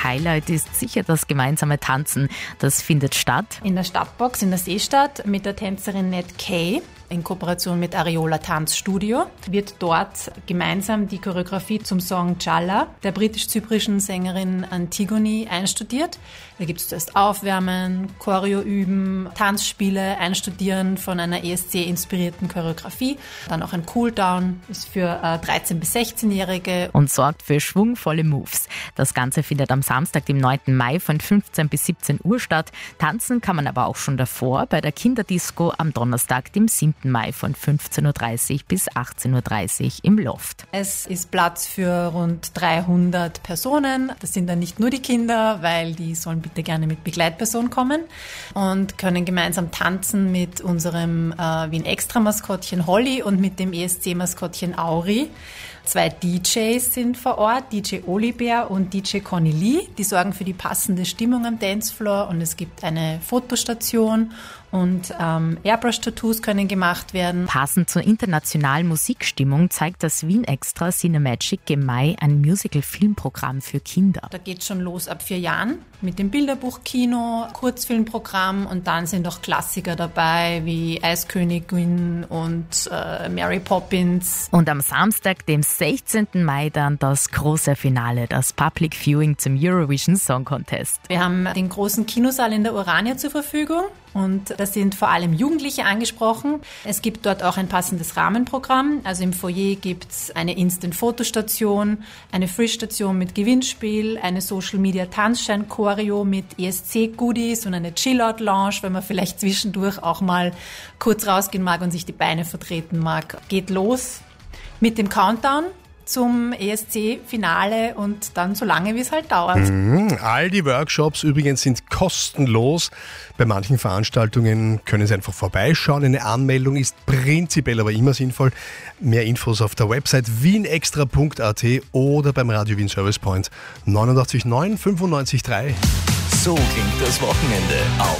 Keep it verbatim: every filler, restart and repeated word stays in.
Highlight ist sicher das gemeinsame Tanzen. Das findet statt in der Stadtbox in der Seestadt mit der Tänzerin Ned Kay. In Kooperation mit Areola Tanzstudio wird dort gemeinsam die Choreografie zum Song Challa der britisch-zyprischen Sängerin Antigone einstudiert. Da gibt es zuerst Aufwärmen, Choreo üben, Tanzspiele, Einstudieren von einer E S C-inspirierten Choreografie. Dann auch ein Cooldown, ist für äh, dreizehn- bis sechzehnjährige. Und sorgt für schwungvolle Moves. Das Ganze findet am Samstag, dem neunten Mai von fünfzehn bis siebzehn Uhr statt. Tanzen kann man aber auch schon davor bei der Kinderdisco am Donnerstag, dem siebten Mai von fünfzehn Uhr dreißig bis achtzehn Uhr dreißig im Loft. Es ist Platz für rund dreihundert Personen. Das sind dann nicht nur die Kinder, weil die sollen bitte gerne mit Begleitperson kommen und können gemeinsam tanzen mit unserem äh, Wien-Extra-Maskottchen Holly und mit dem E S C-Maskottchen Auri. Zwei D Js sind vor Ort, D J Olibär und D J Conny Lee. Die sorgen für die passende Stimmung am Dancefloor und es gibt eine Fotostation und ähm, Airbrush-Tattoos können gemacht werden. Passend zur internationalen Musikstimmung zeigt das Wien Extra Cinemagic im Mai ein Musical-Filmprogramm für Kinder. Da geht schon los ab vier Jahren mit dem Bilderbuchkino, Kurzfilmprogramm und dann sind auch Klassiker dabei wie Eiskönigin und äh, Mary Poppins. Und am Samstag, dem sechzehnten Mai, dann das große Finale, das Public Viewing zum Eurovision Song Contest. Wir haben den großen Kinosaal in der Urania zur Verfügung. Und da sind vor allem Jugendliche angesprochen. Es gibt dort auch ein passendes Rahmenprogramm. Also im Foyer gibt es eine Instant-Fotostation, eine Frisch-Station mit Gewinnspiel, eine Social-Media-Tanzschein-Choreo mit E S C-Goodies und eine Chill-Out-Lounge, wenn man vielleicht zwischendurch auch mal kurz rausgehen mag und sich die Beine vertreten mag. Geht los mit dem Countdown zum E S C-Finale und dann so lange, wie es halt dauert. Mhm. All die Workshops übrigens sind kostenlos. Bei manchen Veranstaltungen können Sie einfach vorbeischauen. Eine Anmeldung ist prinzipiell aber immer sinnvoll. Mehr Infos auf der Website wienextra punkt a t oder beim Radio Wien Service Point neunundachtzig neun fünfundneunzig drei. So klingt das Wochenende auf